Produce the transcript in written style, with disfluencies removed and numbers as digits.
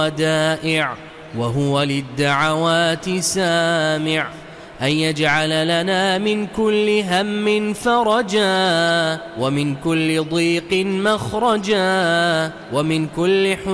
ودائع وهو للدعوات سامع، أن يجعل لنا من كل هم فرجا، ومن كل ضيق مخرجا، ومن كل